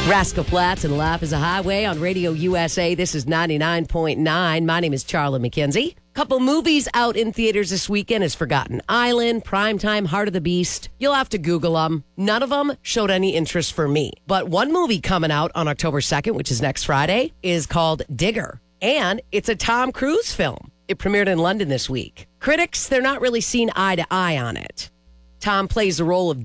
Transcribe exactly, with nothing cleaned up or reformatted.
Rascal Flats and Life is a Highway on Radio U S A. This is ninety-nine point nine. My name is Charlie McKenzie. Couple movies out in theaters this weekend is Forgotten Island, Primetime, Heart of the Beast. You'll have to Google them. None of them showed any interest for me. But one movie coming out on October second, which is next Friday, is called Digger. And it's a Tom Cruise film. It premiered in London this week. Critics, they're not really seeing eye to eye on it. Tom plays the role of